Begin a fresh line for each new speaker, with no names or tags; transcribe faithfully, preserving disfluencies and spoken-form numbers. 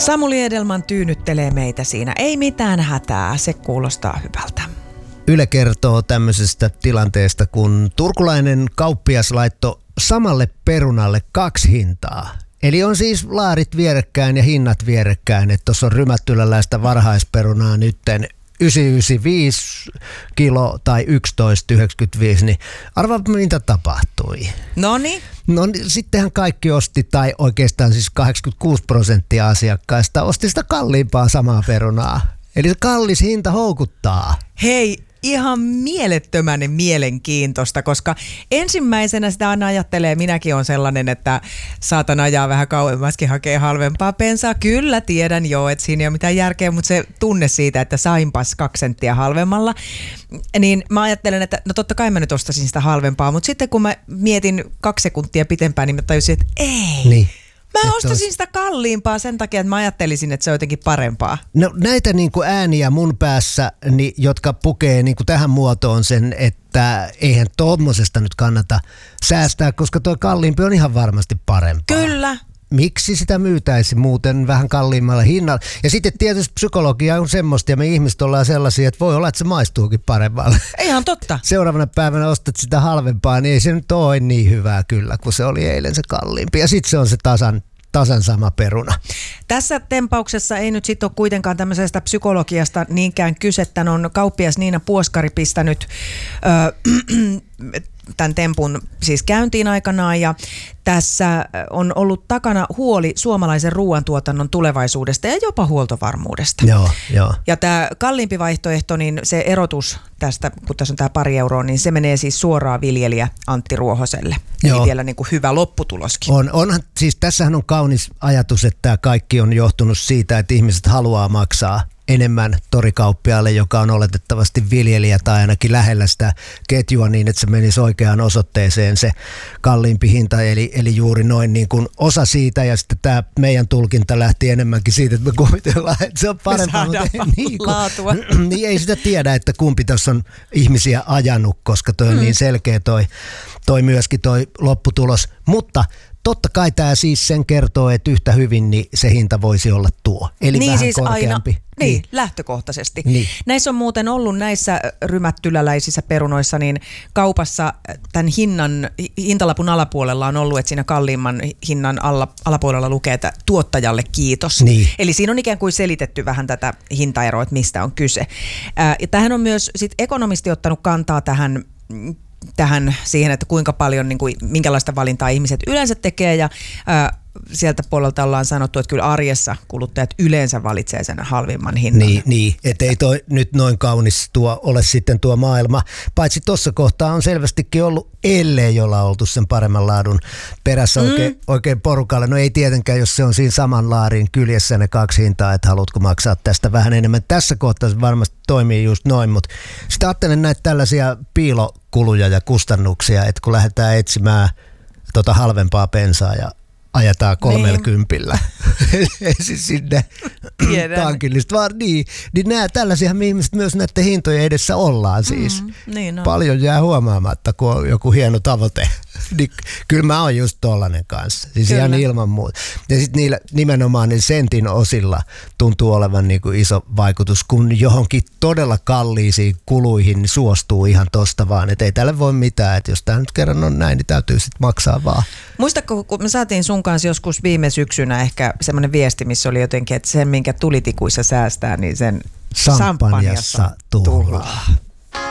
Samuli Edelman tyynnyttelee meitä siinä. Ei mitään hätää, se kuulostaa hyvältä.
Yle kertoo tämmöisestä tilanteesta, kun turkulainen kauppias laittoi samalle perunalle kaksi hintaa. Eli on siis laarit vierekkäin ja hinnat vierekkäin, että tuossa on rymättyläläistä varhaisperunaa nytten yhdeksänsataayhdeksänkymmentäviisi kilo tai yksitoista yhdeksänkymmentäviisi, niin arvaa mitä tapahtui.
Noniin.
No sittenhän kaikki osti, tai oikeastaan siis kahdeksankymmentäkuusi prosenttia asiakkaista osti sitä kalliimpaa samaa perunaa. Eli se kallis hinta houkuttaa.
Hei, ihan mielettömän mielenkiintoista, koska ensimmäisenä sitä aina ajattelee, minäkin on sellainen, että saatan ajaa vähän kauemmaskin hakea halvempaa bensaa. Kyllä tiedän jo, että siinä ei ole mitään järkeä, mutta se tunne siitä, että sainpas kaksi senttiä halvemmalla, niin mä ajattelen, että no totta kai mä nyt ostasin sitä halvempaa, mutta sitten kun mä mietin kaksi sekuntia pitempään, niin mä tajusin, että ei.
Niin.
Mä ostasin sitä kalliimpaa sen takia, että mä ajattelisin, että se on jotenkin parempaa.
No näitä niin kuin ääniä mun päässä, niin, jotka pukee niin kuin tähän muotoon sen, että eihän tommosesta nyt kannata säästää, koska tuo kalliimpi on ihan varmasti parempaa.
Kyllä.
Miksi sitä myytäisi muuten vähän kalliimmalla hinnalla? Ja sitten tietysti psykologia on semmoista ja me ihmiset ollaan sellaisia, että voi olla, että se maistuukin paremmalle.
Ihan totta.
Seuraavana päivänä ostat sitä halvempaa, niin ei se nyt ole niin hyvää kyllä, kun se oli eilen se kalliimpi. Ja sitten se on se tasan, tasan sama peruna.
Tässä tempauksessa ei nyt sitten ole kuitenkaan tämmöisestä psykologiasta niinkään kyse. Tän on kauppias Niina Puoskari pistänyt Öö, tämän tempun siis käyntiin aikanaan, ja tässä on ollut takana huoli suomalaisen ruoantuotannon tulevaisuudesta ja jopa huoltovarmuudesta.
Joo, joo.
Ja tämä kalliimpi vaihtoehto, niin se erotus tästä, kun tässä on tämä pari euroa, niin se menee siis suoraan viljelijä Antti Ruohoselle. Joo. Eli vielä niin kuin hyvä lopputuloskin.
On, onhan, siis tässähän on kaunis ajatus, että tämä kaikki on johtunut siitä, että ihmiset haluaa maksaa enemmän torikauppiaalle, joka on oletettavasti viljelijä tai ainakin lähellä sitä ketjua niin, että se menisi oikeaan osoitteeseen se kalliimpi hinta. Eli, eli juuri noin niin kuin osa siitä, ja sitten tämä meidän tulkinta lähti enemmänkin siitä, että me kuvitellaan, että se on parempaa.
Me
mutta niin,
laatua.
Kun, niin ei sitä tiedä, että kumpi tuossa on ihmisiä ajanut, koska toi on mm. niin selkeä toi, toi myöskin toi lopputulos. Mutta totta kai tämä siis sen kertoo, että yhtä hyvin niin se hinta voisi olla tuo, eli
niin
vähän
siis
korkeampi.
Aina, niin, niin, lähtökohtaisesti.
Niin.
Näissä on muuten ollut näissä rymättyläläisissä perunoissa, niin kaupassa tämän hinnan, hintalapun alapuolella on ollut, että siinä kalliimman hinnan alla, alapuolella lukee, että tuottajalle kiitos.
Niin.
Eli siinä on ikään kuin selitetty vähän tätä hintaeroa, että mistä on kyse. Ää, ja tähän on myös sit ekonomisti ottanut kantaa tähän tähän siihen, että kuinka paljon, niin kuin, minkälaista valintaa ihmiset yleensä tekee, ja ää, sieltä puolelta ollaan sanottu, että kyllä arjessa kuluttajat yleensä valitsee sen halvimman hinnan.
Niin, niin. Että ei toi nyt noin kaunis tuo ole sitten tuo maailma, paitsi tuossa kohtaa on selvästikin ollut, ellei jolla oltu sen paremman laadun perässä mm. oikein, oikein porukalle. No ei tietenkään, jos se on siinä saman laarin kyljessä ne kaksi hintaa, että haluatko maksaa tästä vähän enemmän. Tässä kohtaa se varmasti toimii just noin, mutta sitten ajattelen näitä tällaisia piilokuluja ja kustannuksia, että kun lähdetään etsimään tota halvempaa bensaa ja ajetaan kolmelkympillä niin. siis sinne tankillista, vaan niin, niin nämä tällaisia ihmiset myös näiden hintojen edessä ollaan siis. Mm, niin on. Paljon jää huomaamatta, kun on joku hieno tavoite. Niin, kyllä mä oon just tollanen kanssa, siis kyllä. Ihan ilman muuta. Ja sitten niillä nimenomaan niillä sentin osilla tuntuu olevan niinku iso vaikutus, kun johonkin todella kalliisiin kuluihin niin suostuu ihan tosta vaan, että ei tälle voi mitään, että jos tämä nyt kerran on näin, niin täytyy sitten maksaa vaan.
Muistatko, kun me saatiin sun kanssa joskus viime syksynä ehkä semmoinen viesti, missä oli jotenkin, että sen minkä tulitikuissa säästää, niin sen
Sampanjassa tuhlaa.